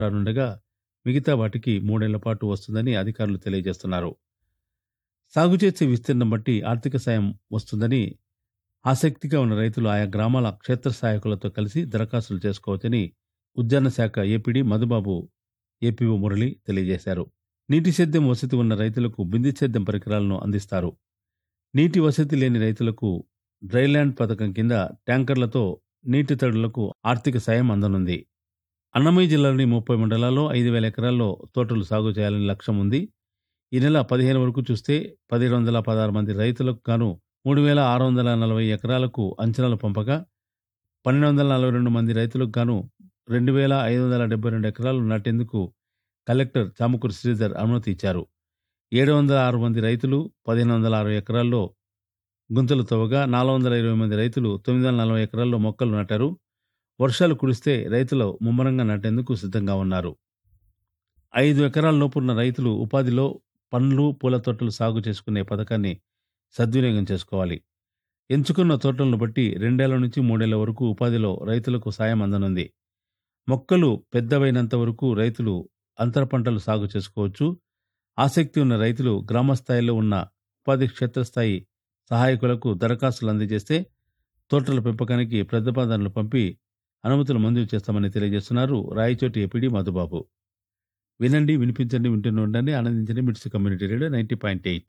రానుండగా మిగతా వాటికి 3 ఏళ్ల పాటు వస్తుందని అధికారులు తెలియజేస్తున్నారు. సాగు చేసే విస్తీర్ణం బట్టి ఆర్థిక సాయం వస్తుందని ఆసక్తిగా ఉన్న రైతులు ఆయా గ్రామాల క్షేత్ర సహాయకులతో కలిసి దరఖాస్తులు చేసుకోవచ్చని ఉద్యాన శాఖ ఏపీడీ మధుబాబు ఏపీఓ మురళి తెలియజేశారు. నీటి సేద్యం వసతి ఉన్న రైతులకు బిందు సేద్యం పరికరాలను అందిస్తారు. నీటి వసతి లేని రైతులకు డ్రైల్యాండ్ పథకం కింద ట్యాంకర్లతో నీటి తడులకు ఆర్థిక సాయం అందనుంది. అన్నమయ్య జిల్లాలోని 30 మండలాల్లో 5,000 ఎకరాల్లో తోటలు సాగు చేయాలని లక్ష్యం ఉంది. ఈ నెల 15 వరకు చూస్తే 1,116 మంది రైతులకు గాను 3,640 ఎకరాలకు అంచనాలు పంపగా 1,242 మంది రైతులకు గాను 2,572 ఎకరాలు నాటేందుకు కలెక్టర్ చామకూరు శ్రీధర్ అనుమతి ఇచ్చారు. 706 మంది రైతులు 1,560 ఎకరాల్లో గుంతలు తవ్వగా 420 మంది రైతులు 940 ఎకరాల్లో మొక్కలు నాటారు. వర్షాలు కురిస్తే రైతులు ముమ్మరంగా నాటేందుకు సిద్ధంగా ఉన్నారు. 5 ఎకరాల లోపున్న రైతులు ఉపాధిలో పండ్లు, పూల తోటలు సాగు చేసుకునే పథకాన్ని సద్వినియోగం చేసుకోవాలి. ఎంచుకున్న తోటలను బట్టి 2 ఏళ్ల నుంచి 3 ఏళ్ల వరకు ఉపాధిలో రైతులకు సాయం అందనుంది. మొక్కలు పెద్దవైనంత వరకు రైతులు అంతర పంటలు సాగు చేసుకోవచ్చు. ఆసక్తి ఉన్న రైతులు గ్రామస్థాయిలో ఉన్న ఉపాధి క్షేత్రస్థాయి సహాయకులకు దరఖాస్తులు అందజేస్తే తోటల పెంపకానికి ప్రతిపాదనలు పంపి అనుమతులు మంజూరు చేస్తామని తెలియజేస్తున్నారు రాయచోటి ఏపీడీ మధుబాబు. వినండి, వినిపించండి, వింటూనే ఉండండి, ఆనందించండి. మిట్స్ కమ్యూనిటీ రేడియో 90.8.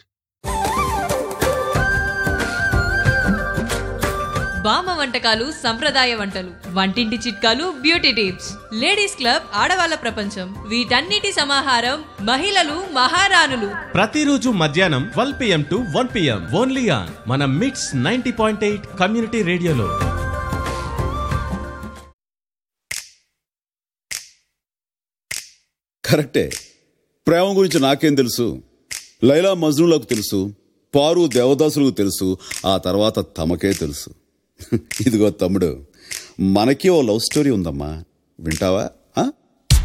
బామ్మ వంటకాలు, సంప్రదాయ వంటలు, వంటింటి చిట్కాలు, బ్యూటీ టిప్స్, లేడీస్ క్లబ్, ఆడవాళ్ల ప్రపంచం, వీటన్నిటి సమాహారం మహిళలు మహారాణులు. ప్రతిరోజు మధ్యాహ్నం 12 PM to 1 PM only on మన మిట్స్ 90.8 కమ్యూనిటీ రేడియోలో. కరెక్టే. ప్రేమ గురించి నాకేం తెలుసు? లైలా మజ్నూలకు తెలుసు, పారు దేవదాసులకు తెలుసు, ఆ తర్వాత తమకే తెలుసు. ఇదిగో తమ్ముడు, మనకి ఓ లవ్ స్టోరీ ఉందమ్మా, వింటావా?